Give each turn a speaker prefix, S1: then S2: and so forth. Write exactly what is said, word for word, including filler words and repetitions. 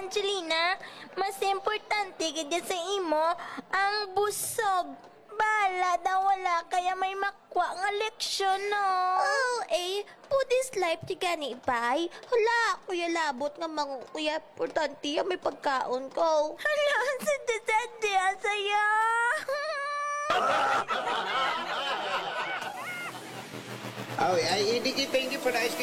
S1: Angelina, mas importante gid sa imo ang busog. Bala daw wala kaya may makwa nga leksyon, no?
S2: Oh, eh, for this life ti gani bay. Hala, kuya labot nga mga kuya importante yung may pagkaon ko.
S1: Hala, sa dadadi, asaya.
S3: Oh, ay, hindi thank you for the ice cream.